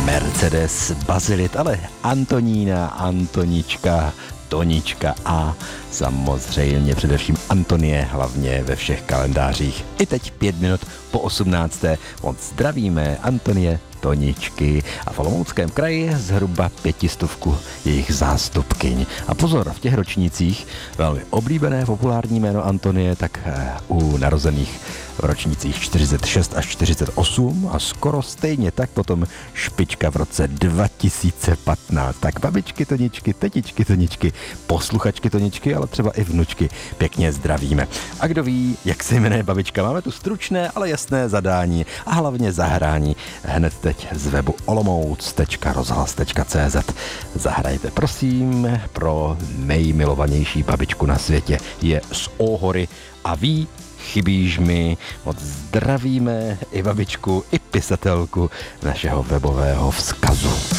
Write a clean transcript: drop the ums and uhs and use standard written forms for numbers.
Mercedes, Bazilit, ale Antonína, Antonička, Tonička a samozřejmě především Antonie, hlavně ve všech kalendářích. I teď 5 minut po 18. Moc zdravíme Antonie, Toničky a v Olomouckém kraji zhruba 500 jejich zástupkyň. A pozor, v těch ročnících velmi oblíbené populární jméno Antonie, tak u narozených v ročnících 46 až 48 a skoro stejně tak potom špička v roce 2015. Tak babičky Toničky, tetičky Toničky, posluchačky Toničky, ale třeba i vnučky pěkně zdravíme. A kdo ví, jak se jmenuje babička, máme tu stručné, ale jasné zadání a hlavně zahrání hned teď z webu olomouc.rozhlas.cz. Zahrajte prosím pro nejmilovanější babičku na světě, je z Óhory a ví, chybíš mi. Moc zdravíme i babičku, i pisatelku našeho webového vzkazu.